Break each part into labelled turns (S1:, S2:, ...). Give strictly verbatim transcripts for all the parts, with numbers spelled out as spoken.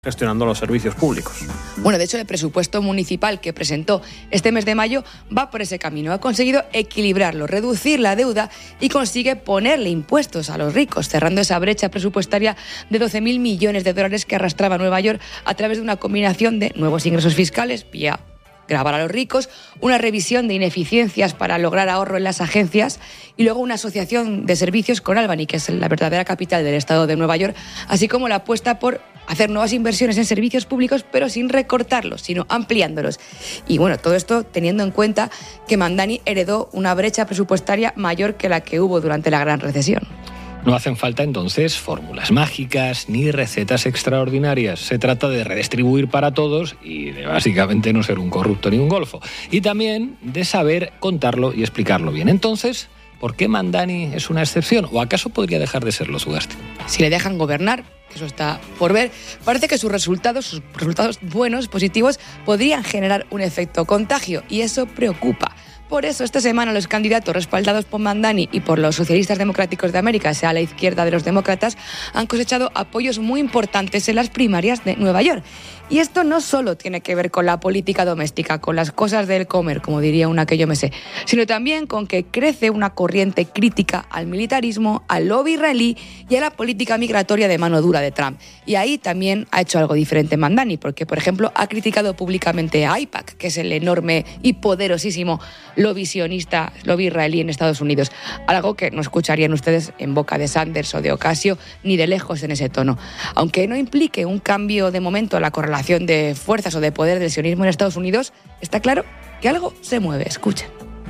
S1: gestionando los servicios públicos.
S2: Bueno, de hecho, el presupuesto municipal que presentó este mes de mayo va por ese camino. Ha conseguido equilibrarlo, reducir la deuda y consigue ponerle impuestos a los ricos, cerrando esa brecha presupuestaria de doce mil millones de dólares que arrastraba Nueva York a través de una combinación de nuevos ingresos fiscales, vía gravar a los ricos, una revisión de ineficiencias para lograr ahorro en las agencias y luego una asociación de servicios con Albany, que es la verdadera capital del estado de Nueva York, así como la apuesta por hacer nuevas inversiones en servicios públicos, pero sin recortarlos, sino ampliándolos. Y bueno, todo esto teniendo en cuenta que Mamdani heredó una brecha presupuestaria mayor que la que hubo durante la Gran Recesión.
S3: No hacen falta entonces fórmulas mágicas ni recetas extraordinarias. Se trata de redistribuir para todos y de básicamente no ser un corrupto ni un golfo. Y también de saber contarlo y explicarlo bien. Entonces, ¿por qué Mamdani es una excepción? ¿O acaso podría dejar de serlo, Zugasti?
S2: Si le dejan gobernar, eso está por ver, parece que sus resultados, sus resultados buenos, positivos, podrían generar un efecto contagio y eso preocupa. Por eso, esta semana los candidatos respaldados por Mamdani y por los socialistas democráticos de América, sea a la izquierda de los demócratas, han cosechado apoyos muy importantes en las primarias de Nueva York. Y esto no solo tiene que ver con la política doméstica, con las cosas del comer, como diría una que yo me sé, sino también con que crece una corriente crítica al militarismo, al lobby israelí y a la política migratoria de mano dura de Trump. Y ahí también ha hecho algo diferente Mamdani, porque, por ejemplo, ha criticado públicamente a AIPAC, que es el enorme y poderosísimo lobby sionista, lobby israelí en Estados Unidos, algo que no escucharían ustedes en boca de Sanders o de Ocasio ni de lejos en ese tono. Aunque no implique un cambio de momento en la correlación de fuerzas o de poder del sionismo en Estados Unidos, está claro que algo se mueve. Escuchen.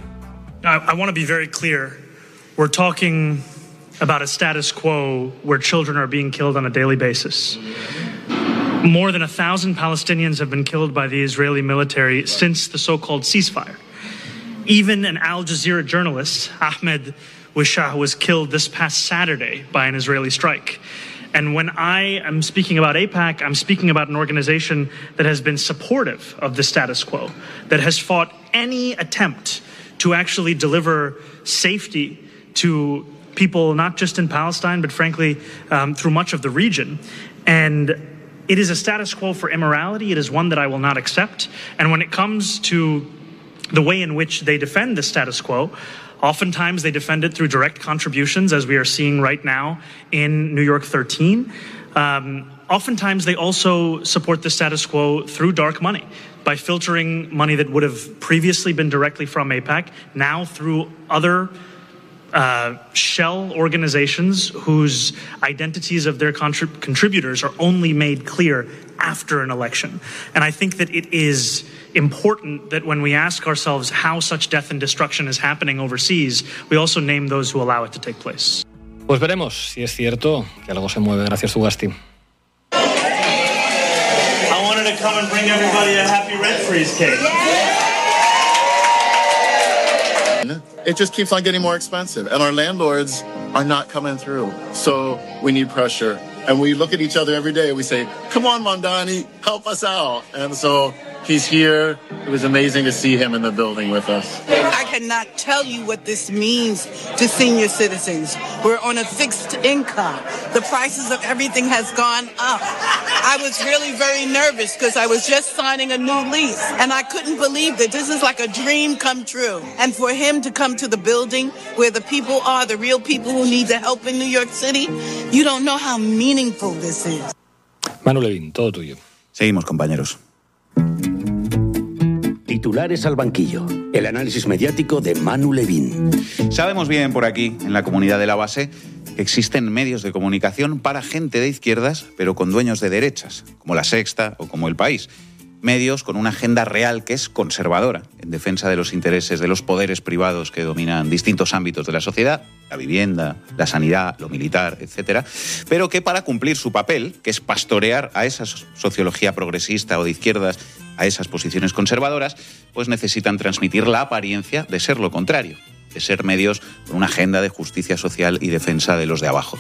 S4: I, I want to be very clear. We're talking about a status quo where children are being killed on a daily basis. More than a thousand Palestinians have been killed by the Israeli military since the so-called ceasefire. Even an Al Jazeera journalist, Ahmed Wishah, was killed this past Saturday by an Israeli strike. And when I am speaking about AIPAC, I'm speaking about an organization that has been supportive of the status quo, that has fought any attempt to actually deliver safety to people, not just in Palestine, but frankly, um, through much of the region. And it is a status quo for immorality. It is one that I will not accept. And when it comes to the way in which they defend the status quo, oftentimes they defend it through direct contributions, as we are seeing right now in New York thirteen. Um, oftentimes they also support the status quo through dark money, by filtering money that would have previously been directly from AIPAC, now through other uh, shell organizations whose identities of their contrib- contributors are only made clear after an election. And I think that it is important that when we ask ourselves how such death and destruction is happening overseas, we also name those who allow it to take place.
S3: Pues veremos si es cierto que algo se mueve. Gracias, Zugasti.
S4: I wanted to come and bring everybody a happy red freeze cake.
S5: It just keeps on getting more expensive, and our landlords are not coming through. So we need pressure. And we look at each other every day and we say, come on, Mamdani, help us out. And so he's here. It was amazing to see him in the building with us.
S6: I cannot tell you what this means to senior citizens. We're on a fixed income. The prices of everything has gone up. I was really very nervous because I was just signing a new lease and I couldn't believe that this is like a dream come true. And for him to come to the building where the people are, the real people who need the help in New York City, you don't know how meaningful this is.
S3: Manu Levin, todo tuyo.
S7: Seguimos, compañeros.
S8: Titulares al banquillo. El análisis mediático de Manu Levin.
S7: Sabemos bien por aquí, en la comunidad de la base, que existen medios de comunicación para gente de izquierdas, pero con dueños de derechas, como La Sexta o como El País. Medios con una agenda real que es conservadora, en defensa de los intereses de los poderes privados que dominan distintos ámbitos de la sociedad, la vivienda, la sanidad, lo militar, etcétera, pero que para cumplir su papel, que es pastorear a esa sociología progresista o de izquierdas, a esas posiciones conservadoras, pues necesitan transmitir la apariencia de ser lo contrario, de ser medios con una agenda de justicia social y defensa de los de abajo.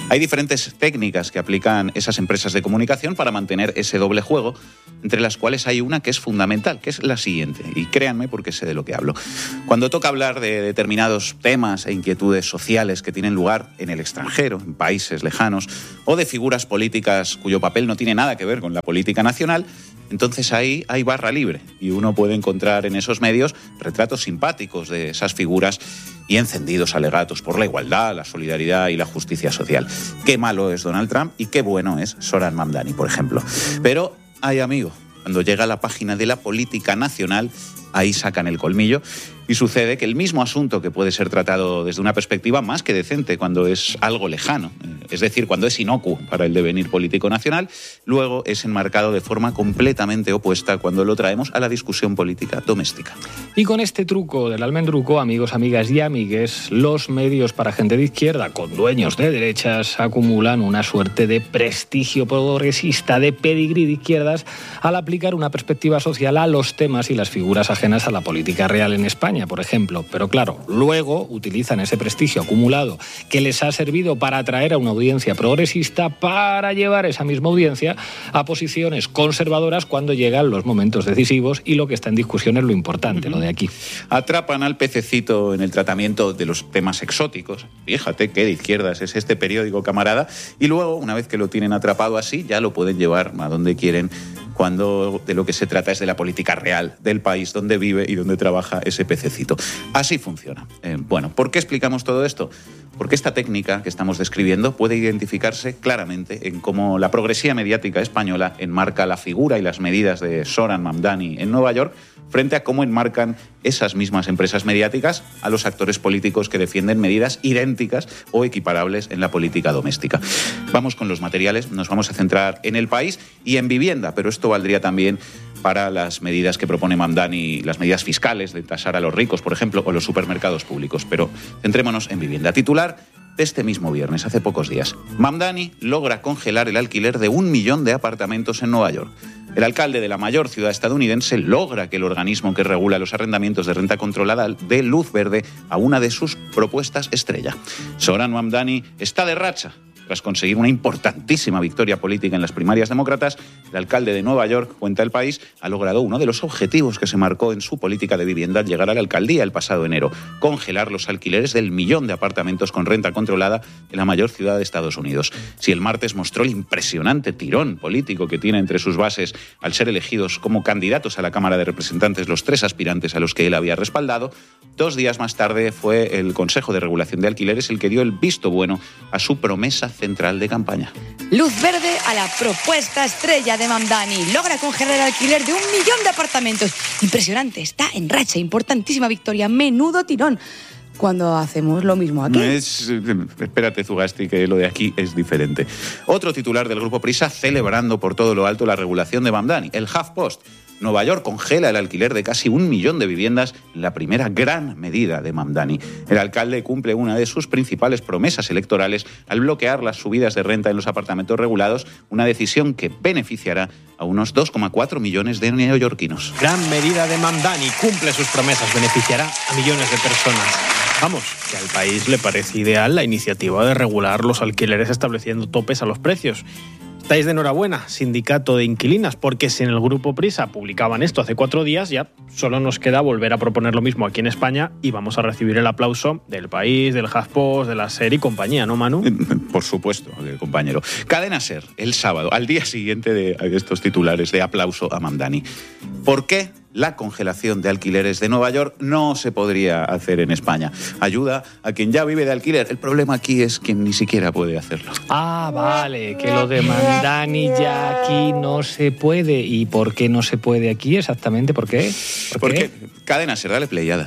S7: Hay diferentes técnicas que aplican esas empresas de comunicación para mantener ese doble juego, entre las cuales hay una que es fundamental, que es la siguiente, y créanme porque sé de lo que hablo. Cuando toca hablar de determinados temas e inquietudes sociales que tienen lugar en el extranjero, en países lejanos, o de figuras políticas cuyo papel no tiene nada que ver con la política nacional, entonces ahí hay barra libre y uno puede encontrar en esos medios retratos simpáticos de esas figuras y encendidos alegatos por la igualdad, la solidaridad y la justicia social. Qué malo es Donald Trump y qué bueno es Zoran Mamdani, por ejemplo. Pero, ay amigo, cuando llega a la página de la política nacional, ahí sacan el colmillo y sucede que el mismo asunto que puede ser tratado desde una perspectiva más que decente cuando es algo lejano, es decir, cuando es inocuo para el devenir político nacional, luego es enmarcado de forma completamente opuesta cuando lo traemos a la discusión política doméstica.
S3: Y con este truco del almendruco, amigos, amigas y amigues, los medios para gente de izquierda con dueños de derechas acumulan una suerte de prestigio progresista, de pedigrí de izquierdas, al aplicar una perspectiva social a los temas y las figuras ajenas a la política real en España, por ejemplo. Pero claro, luego utilizan ese prestigio acumulado que les ha servido para atraer a una audiencia progresista para llevar esa misma audiencia a posiciones conservadoras cuando llegan los momentos decisivos y lo que está en discusión es lo importante, uh-huh. lo de aquí.
S7: Atrapan al pececito en el tratamiento de los temas exóticos. Fíjate qué de izquierdas es este periódico, camarada. Y luego, una vez que lo tienen atrapado así, ya lo pueden llevar a donde quieren, cuando de lo que se trata es de la política real del país donde vive y donde trabaja ese pececito. Así funciona. Eh, bueno, ¿por qué explicamos todo esto? Porque esta técnica que estamos describiendo puede identificarse claramente en cómo la progresía mediática española enmarca la figura y las medidas de Zoran Mamdani en Nueva York frente a cómo enmarcan esas mismas empresas mediáticas a los actores políticos que defienden medidas idénticas o equiparables en la política doméstica. Vamos con los materiales, nos vamos a centrar en el país y en vivienda, pero esto valdría también para las medidas que propone Mamdani, las medidas fiscales de tasar a los ricos, por ejemplo, o los supermercados públicos. Pero centrémonos en vivienda. Titular de este mismo viernes, hace pocos días. Mamdani logra congelar el alquiler de un millón de apartamentos en Nueva York. El alcalde de la mayor ciudad estadounidense logra que el organismo que regula los arrendamientos de renta controlada dé luz verde a una de sus propuestas estrella. Zoran Mamdani está de racha. Tras conseguir una importantísima victoria política en las primarias demócratas, el alcalde de Nueva York, cuenta El País, ha logrado uno de los objetivos que se marcó en su política de vivienda al llegar a la alcaldía el pasado enero: congelar los alquileres del millón de apartamentos con renta controlada en la mayor ciudad de Estados Unidos. Si el martes mostró el impresionante tirón político que tiene entre sus bases al ser elegidos como candidatos a la Cámara de Representantes los tres aspirantes a los que él había respaldado, dos días más tarde fue el Consejo de Regulación de Alquileres el que dio el visto bueno a su promesa central de campaña.
S2: Luz verde a la propuesta estrella de Mamdani. Logra congelar el alquiler de un millón de apartamentos. Impresionante, está en racha, importantísima victoria, menudo tirón. Cuando hacemos lo mismo aquí.
S7: Es, espérate, Zugasti, que lo de aquí es diferente. Otro titular del Grupo Prisa celebrando por todo lo alto la regulación de Mamdani. El HuffPost. Nueva York congela el alquiler de casi un millón de viviendas, la primera gran medida de Mamdani. El alcalde cumple una de sus principales promesas electorales al bloquear las subidas de renta en los apartamentos regulados, una decisión que beneficiará a unos dos coma cuatro millones de neoyorquinos.
S1: Gran medida de Mamdani, cumple sus promesas, beneficiará a millones de personas. Vamos, que al país le parece ideal la iniciativa de regular los alquileres estableciendo topes a los precios. Estáis de enhorabuena, sindicato de inquilinas, porque si en el Grupo Prisa publicaban esto hace cuatro días, ya solo nos queda volver a proponer lo mismo aquí en España y vamos a recibir el aplauso del País, del HuffPost, de la SER y compañía, ¿no, Manu?
S7: Por supuesto, compañero. Cadena SER, el sábado, al día siguiente de estos titulares de aplauso a Mamdani. ¿Por qué la congelación de alquileres de Nueva York no se podría hacer en España? Ayuda a quien ya vive de alquiler. El problema aquí es quien ni siquiera puede hacerlo.
S3: Ah, vale, que lo de Mamdani ya aquí no se puede. ¿Y por qué no se puede aquí exactamente? ¿Por qué? ¿Por
S7: Porque
S3: qué?
S7: Cadena SER, dale playada.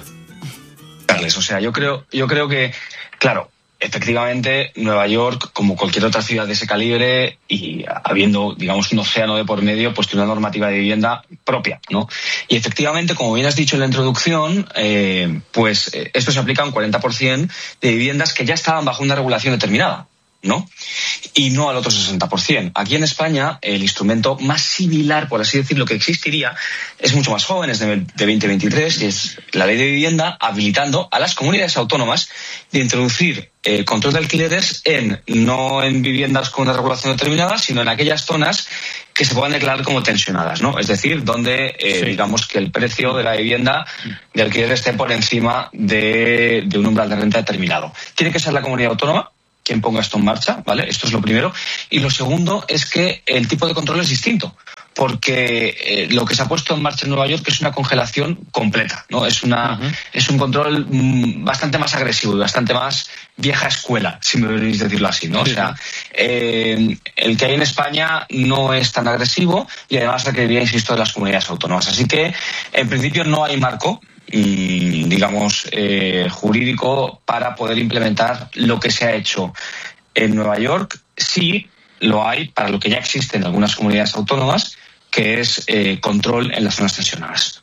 S9: O sea, yo creo, yo creo que, claro, efectivamente, Nueva York, como cualquier otra ciudad de ese calibre y habiendo, digamos, un océano de por medio, pues tiene una normativa de vivienda propia, ¿no? Y efectivamente, como bien has dicho en la introducción, eh, pues eh, esto se aplica a un cuarenta por ciento de viviendas que ya estaban bajo una regulación determinada. ¿no? Y no al otro sesenta por ciento. Aquí en España, el instrumento más similar, por así decirlo, que existiría, es mucho más joven, es de, de veinte veintitrés, y es la Ley de Vivienda habilitando a las comunidades autónomas de introducir eh, control de alquileres en no en viviendas con una regulación determinada, sino en aquellas zonas que se puedan declarar como tensionadas, ¿no? Es decir, donde eh, sí. digamos que el precio de la vivienda de alquiler esté por encima de, de un umbral de renta determinado. Tiene que ser la comunidad autónoma quien ponga esto en marcha, ¿vale? Esto es lo primero. Y lo segundo es que el tipo de control es distinto, porque eh, lo que se ha puesto en marcha en Nueva York es una congelación completa, ¿no? Es una uh-huh. es un control mm, bastante más agresivo y bastante más vieja escuela, si me queréis decirlo así, ¿no? Sí. O sea, eh, el que hay en España no es tan agresivo y además requeriría, insisto, de las comunidades autónomas. Así que, en principio, no hay marco digamos, eh, jurídico para poder implementar lo que se ha hecho en Nueva York. Sí lo hay para lo que ya existe en algunas comunidades autónomas, que es eh, control en las zonas tensionadas.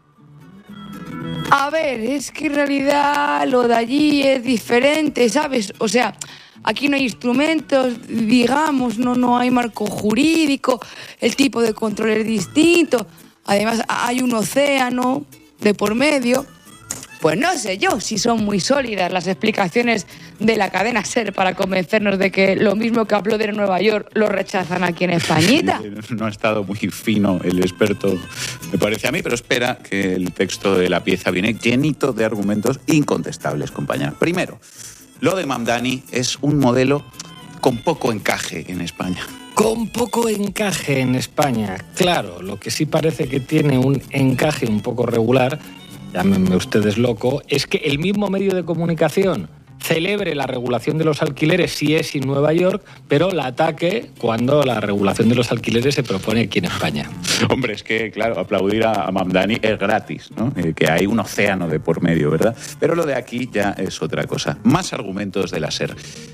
S2: A ver, es que en realidad lo de allí es diferente, ¿sabes? O sea, aquí no hay instrumentos, digamos, no, no hay marco jurídico, el tipo de control es distinto, además hay un océano de por medio. Pues no sé yo si son muy sólidas las explicaciones de la cadena SER para convencernos de que lo mismo que aplauden en Nueva York lo rechazan aquí en Españita.
S7: No ha estado muy fino el experto, me parece a mí, pero espera que el texto de la pieza viene llenito de argumentos incontestables, compañera. Primero, lo de Mamdani es un modelo con poco encaje en España.
S3: Con poco encaje en España, claro. Lo que sí parece que tiene un encaje un poco regular, llámenme ustedes loco, es que el mismo medio de comunicación celebre la regulación de los alquileres si es en Nueva York, pero la ataque cuando la regulación de los alquileres se propone aquí en España.
S7: Hombre, es que, claro, aplaudir a Mamdani es gratis, ¿no? Eh, que hay un océano de por medio, ¿verdad? Pero lo de aquí ya es otra cosa. Más argumentos de la SER.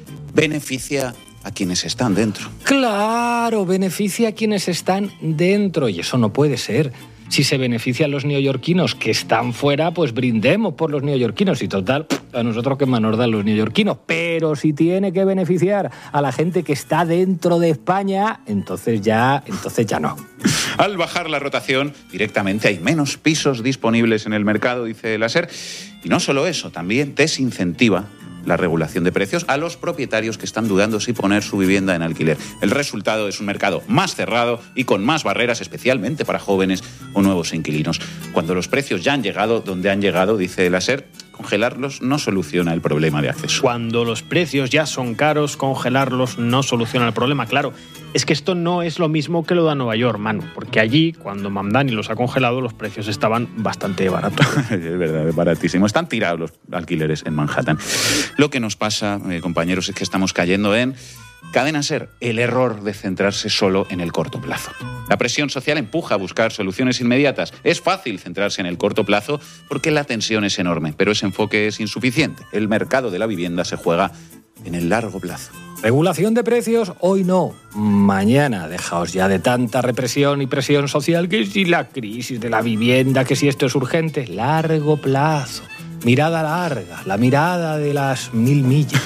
S7: Beneficia a quienes están dentro.
S3: Claro, beneficia a quienes están dentro, y eso no puede ser. Si se beneficia a los neoyorquinos que están fuera, pues brindemos por los neoyorquinos, y total, a nosotros qué más nos dan los neoyorquinos. Pero si tiene que beneficiar a la gente que está dentro de España, entonces ya, entonces ya no.
S7: Al bajar la rotación, directamente hay menos pisos disponibles en el mercado, dice la SER. Y no solo eso, también desincentiva la regulación de precios a los propietarios que están dudando si poner su vivienda en alquiler. El resultado es un mercado más cerrado y con más barreras, especialmente para jóvenes o nuevos inquilinos. Cuando los precios ya han llegado donde han llegado, dice la SER, congelarlos no soluciona el problema de acceso.
S1: Cuando los precios ya son caros, congelarlos no soluciona el problema. Claro, es que esto no es lo mismo que lo de Nueva York, Manu, porque allí, cuando Mamdani los ha congelado, los precios estaban bastante baratos.
S7: Es verdad, es baratísimo. Están tirados los alquileres en Manhattan. Lo que nos pasa, eh, compañeros, es que estamos cayendo en cadena SER, el error de centrarse solo en el corto plazo. La presión social empuja a buscar soluciones inmediatas. Es fácil centrarse en el corto plazo porque la tensión es enorme, pero ese enfoque es insuficiente. El mercado de la vivienda se juega en el largo plazo.
S3: Regulación de precios, hoy no, mañana. Dejaos ya de tanta represión y presión social, que si la crisis de la vivienda, que si esto es urgente. Largo plazo, mirada larga, la mirada de las mil millas.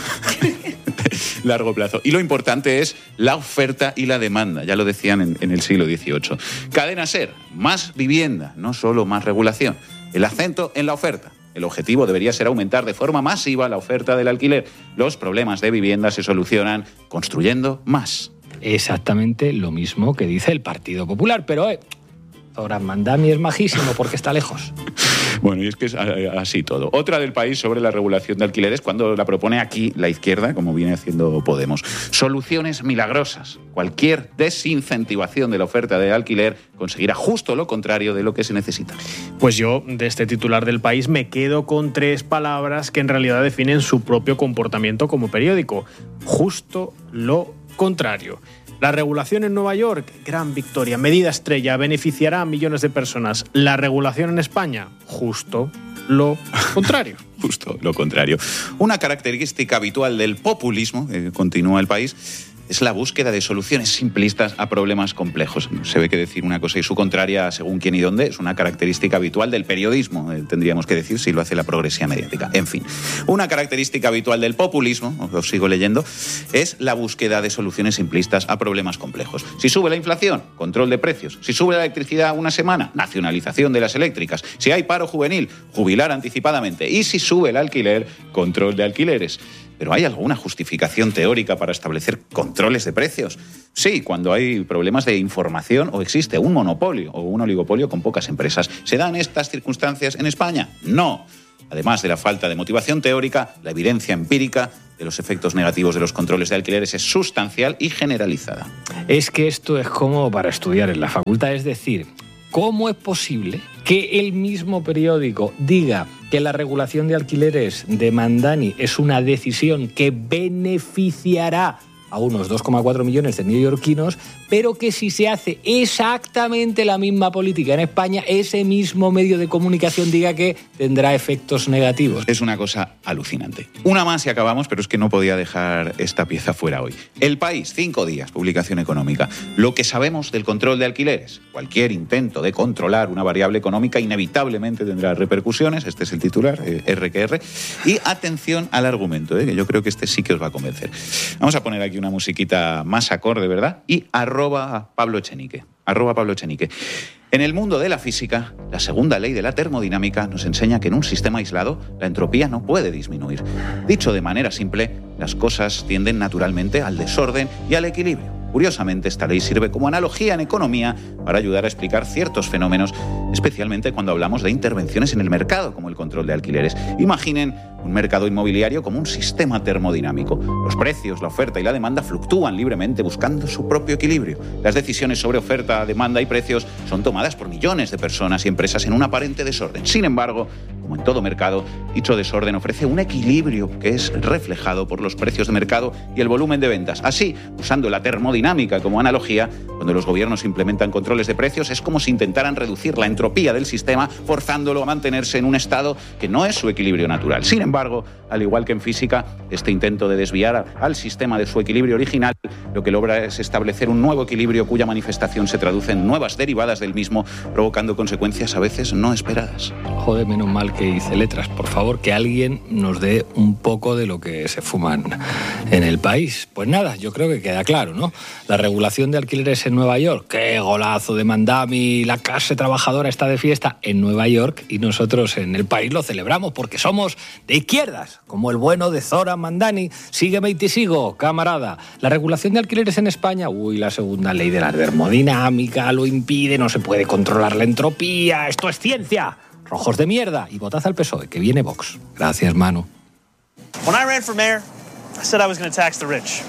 S7: Largo plazo. Y lo importante es la oferta y la demanda, ya lo decían en, en el siglo dieciocho. Cadena SER, más vivienda, no solo más regulación. El acento en la oferta. El objetivo debería ser aumentar de forma masiva la oferta del alquiler. Los problemas de vivienda se solucionan construyendo más.
S3: Exactamente lo mismo que dice el Partido Popular, pero eh, ahora Mamdani es majísimo porque está lejos.
S7: Bueno, y es que es así todo. Otra del país sobre la regulación de alquileres cuando la propone aquí la izquierda, como viene haciendo Podemos. Soluciones milagrosas. Cualquier desincentivación de la oferta de alquiler conseguirá justo lo contrario de lo que se necesita.
S1: Pues yo, de este titular del país, me quedo con tres palabras que en realidad definen su propio comportamiento como periódico. Justo lo contrario. La regulación en Nueva York, gran victoria, medida estrella, beneficiará a millones de personas. La regulación en España, justo lo contrario.
S7: Justo lo contrario. Una característica habitual del populismo, eh, continúa el país, es la búsqueda de soluciones simplistas a problemas complejos. Se ve que decir una cosa y su contraria, según quién y dónde, es una característica habitual del periodismo, eh, tendríamos que decir, si lo hace la progresía mediática. En fin, una característica habitual del populismo, os sigo leyendo, es la búsqueda de soluciones simplistas a problemas complejos. Si sube la inflación, control de precios. Si sube la electricidad una semana, nacionalización de las eléctricas. Si hay paro juvenil, jubilar anticipadamente. Y si sube el alquiler, control de alquileres. ¿Pero hay alguna justificación teórica para establecer controles de precios? Sí, cuando hay problemas de información o existe un monopolio o un oligopolio con pocas empresas. ¿Se dan estas circunstancias en España? No. Además de la falta de motivación teórica, la evidencia empírica de los efectos negativos de los controles de alquileres es sustancial y generalizada.
S3: Es que esto es como para estudiar en la facultad, es decir, ¿cómo es posible que el mismo periódico diga que la regulación de alquileres de Mandani es una decisión que beneficiará a unos dos coma cuatro millones de neoyorquinos, pero que si se hace exactamente la misma política en España, ese mismo medio de comunicación diga que tendrá efectos negativos?
S7: Es una cosa alucinante. Una más y acabamos, pero es que no podía dejar esta pieza fuera hoy. El País, cinco días, publicación económica. Lo que sabemos del control de alquileres. Cualquier intento de controlar una variable económica inevitablemente tendrá repercusiones. Este es el titular, eh, R que R. Y atención al argumento, eh, que yo creo que este sí que os va a convencer. Vamos a poner aquí una musiquita más acorde, ¿verdad? Y arroba Pablo Echenique. Arroba Pablo Echenique. En el mundo de la física, la segunda ley de la termodinámica nos enseña que en un sistema aislado la entropía no puede disminuir. Dicho de manera simple, las cosas tienden naturalmente al desorden y al equilibrio. Curiosamente, esta ley sirve como analogía en economía para ayudar a explicar ciertos fenómenos, especialmente cuando hablamos de intervenciones en el mercado, como el control de alquileres. Imaginen un mercado inmobiliario como un sistema termodinámico. Los precios, la oferta y la demanda fluctúan libremente buscando su propio equilibrio. Las decisiones sobre oferta, demanda y precios son tomadas por millones de personas y empresas en un aparente desorden. Sin embargo, como en todo mercado, dicho desorden ofrece un equilibrio que es reflejado por los precios de mercado y el volumen de ventas. Así, usando la termodinámica como analogía, cuando los gobiernos implementan controles de precios es como si intentaran reducir la entropía del sistema, forzándolo a mantenerse en un estado que no es su equilibrio natural. Sin embargo, al igual que en física, este intento de desviar al sistema de su equilibrio original lo que logra es establecer un nuevo equilibrio cuya manifestación se traduce en nuevas derivadas del mismo, provocando consecuencias a veces no esperadas.
S3: Joder, menos mal que hice letras. Por favor, que alguien nos dé un poco de lo que se fuman en el país. Pues nada, yo creo que queda claro, ¿no? La regulación de alquileres en Nueva York, qué golazo de Mandani, la clase trabajadora está de fiesta en Nueva York y nosotros en el país lo celebramos porque somos de izquierdas, como el bueno de Zoran Mandani. Sígueme y te sigo, camarada. La regulación de alquileres en España, uy, la segunda ley de la termodinámica lo impide, no se puede controlar la entropía, esto es ciencia. Rojos de mierda y votad al P S O E, que viene Vox. Gracias, Manu.
S10: When I ran for mayor, I said I was going to tax the rich.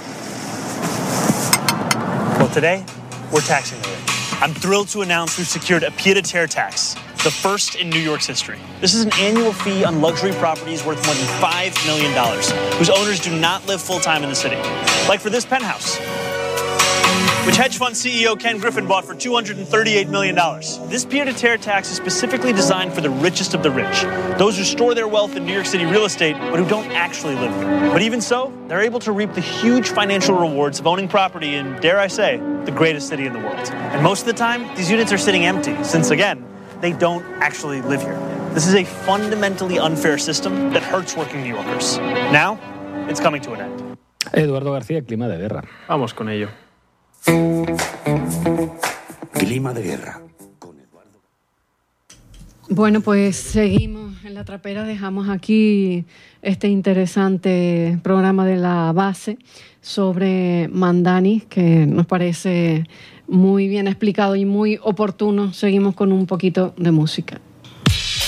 S10: Well, today, we're taxing the rich. I'm thrilled to announce we've secured a pied-à-terre tax, the first in New York's history. This is an annual fee on luxury properties worth more than five million dollars, whose owners do not live full-time in the city. Like for this penthouse, which hedge fund C E O Ken Griffin bought for two hundred thirty-eight million dollars. This pied-à-terre tax is specifically designed for the richest of the rich, those who store their wealth in New York City real estate, but who don't actually live there. But even so, they're able to reap the huge financial rewards of owning property in, dare I say, the greatest city in the world. And most of the time, these units are sitting empty, since again, they don't actually live here. This is a fundamentally unfair system that hurts working New Yorkers. Now, it's coming to an end.
S3: Eduardo García, clima de guerra.
S1: Vamos con ello.
S8: Clima de guerra.
S11: Bueno, pues seguimos en la trapera, dejamos aquí este interesante programa de la base sobre Mandani, que nos parece muy bien explicado y muy oportuno. Seguimos con un poquito de música.